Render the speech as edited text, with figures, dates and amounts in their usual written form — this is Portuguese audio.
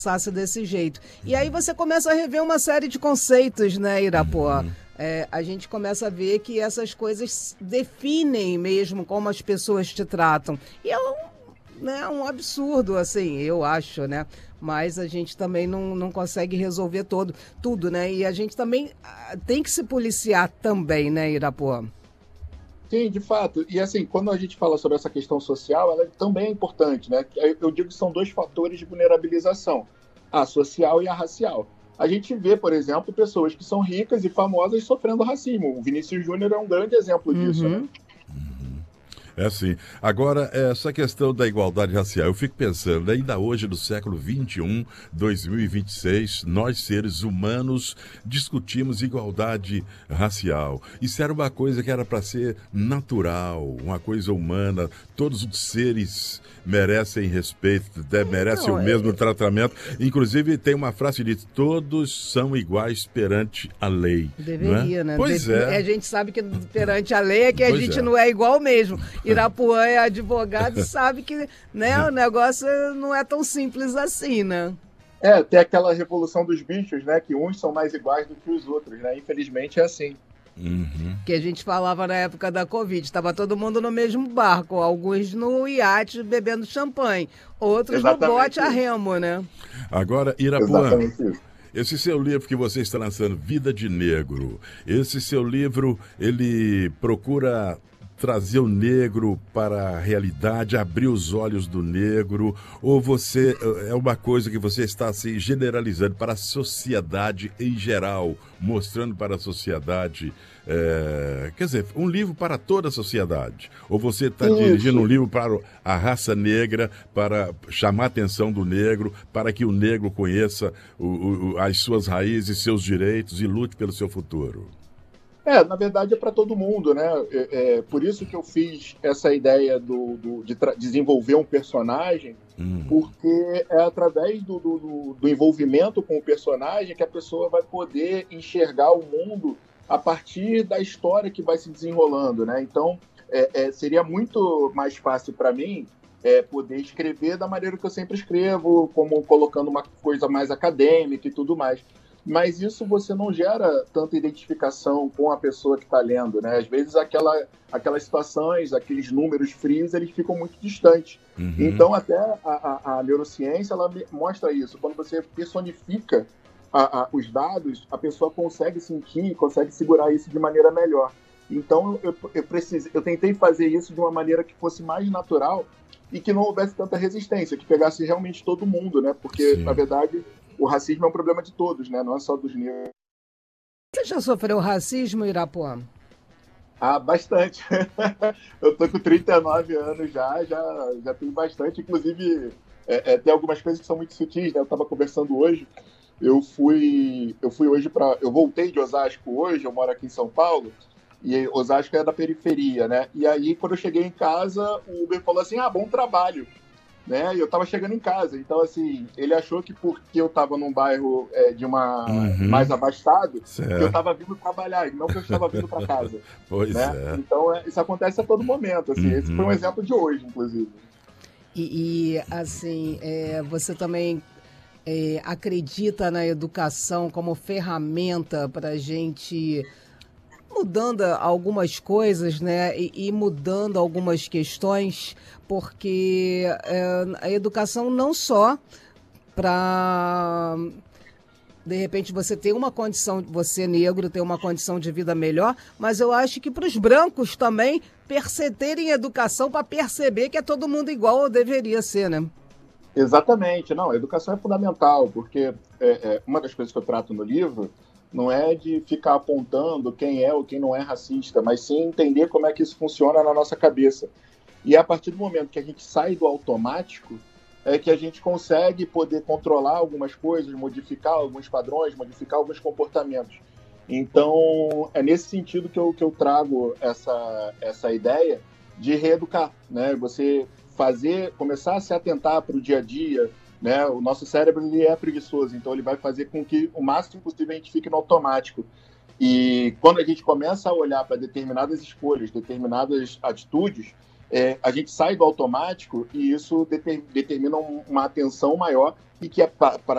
pensasse desse jeito. E aí você começa a rever uma série de conceitos, né, Irapuã? A gente começa a ver que essas coisas definem mesmo como as pessoas te tratam. E é um absurdo, assim, eu acho, né? Mas a gente também não consegue resolver tudo, né? E a gente também tem que se policiar também, né, Irapuã? Sim, de fato. E assim, quando a gente fala sobre essa questão social, ela também é importante, né? Eu digo que são dois fatores de vulnerabilização, a social e a racial. A gente vê, por exemplo, pessoas que são ricas e famosas sofrendo racismo. O Vinícius Júnior é um grande exemplo disso, né? É assim. Agora, essa questão da igualdade racial, eu fico pensando, ainda hoje, no século XXI, 2026, nós, seres humanos, discutimos igualdade racial. Isso era uma coisa que era para ser natural, uma coisa humana. Todos os seres merecem respeito, merecem o mesmo tratamento. Inclusive, tem uma frase que diz, todos são iguais perante a lei. Deveria, né? Pois é. A gente sabe que perante a lei é que a gente não é igual mesmo. Irapuã é advogado e sabe que, né, o negócio não é tão simples assim, né? Tem aquela revolução dos bichos, né? Que uns são mais iguais do que os outros, né? Infelizmente é assim. Que a gente falava na época da Covid, estava todo mundo no mesmo barco, alguns no iate bebendo champanhe, outros Exatamente no bote a isso. remo, né? Agora, Irapuã, Exatamente isso. esse seu livro que você está lançando, Vida de Negro, esse seu livro, ele procura trazer o negro para a realidade, abrir os olhos do negro, ou você é uma coisa que você está assim, generalizando para a sociedade em geral, mostrando para a sociedade, quer dizer, um livro para toda a sociedade, ou você está dirigindo um livro para a raça negra, para chamar a atenção do negro, para que o negro conheça as suas raízes, seus direitos e lute pelo seu futuro? Na verdade é para todo mundo, né? Por isso que eu fiz essa ideia de desenvolver um personagem, porque é através do envolvimento com o personagem que a pessoa vai poder enxergar o mundo a partir da história que vai se desenrolando, né? Então, seria muito mais fácil para mim poder escrever da maneira que eu sempre escrevo, como colocando uma coisa mais acadêmica e tudo mais. Mas isso você não gera tanta identificação com a pessoa que está lendo, né? Às vezes aquelas situações, aqueles números frios, eles ficam muito distantes. Então até a neurociência ela mostra isso. Quando você personifica os dados, a pessoa consegue sentir, consegue segurar isso de maneira melhor. Então eu tentei fazer isso de uma maneira que fosse mais natural e que não houvesse tanta resistência, que pegasse realmente todo mundo, né? Porque, na verdade, o racismo é um problema de todos, né? Não é só dos negros. Você já sofreu racismo, Irapuã? Bastante. Eu tô com 39 anos já tenho bastante. Inclusive, tem algumas coisas que são muito sutis, né? Eu estava conversando hoje. Eu fui hoje eu voltei de Osasco hoje, eu moro aqui em São Paulo, e Osasco é da periferia, né? E aí, quando eu cheguei em casa, o Uber falou assim, bom trabalho. Né? E eu tava chegando em casa, então assim, ele achou que porque eu tava num bairro mais abastado, que eu tava vindo trabalhar, e não que eu estava vindo para casa. Pois né? Então isso acontece a todo momento, assim, esse foi um exemplo de hoje, inclusive. E assim, você também acredita na educação como ferramenta para a gente mudando algumas coisas, né, e mudando algumas questões, porque a educação não só para, de repente, você ter uma condição, você negro ter uma condição de vida melhor, mas eu acho que para os brancos também terem educação para perceber que é todo mundo igual ou deveria ser, né? Exatamente, não, a educação é fundamental, porque uma das coisas que eu trato no livro não é de ficar apontando quem é ou quem não é racista, mas sim entender como é que isso funciona na nossa cabeça. E a partir do momento que a gente sai do automático, é que a gente consegue poder controlar algumas coisas, modificar alguns padrões, modificar alguns comportamentos. Então, é nesse sentido que eu trago essa ideia de reeducar, né? Você começar a se atentar para o dia a dia, né? O nosso cérebro ele é preguiçoso, então ele vai fazer com que o máximo possível a gente fique no automático. E quando a gente começa a olhar para determinadas escolhas, determinadas atitudes, a gente sai do automático e isso determina uma atenção maior e que é para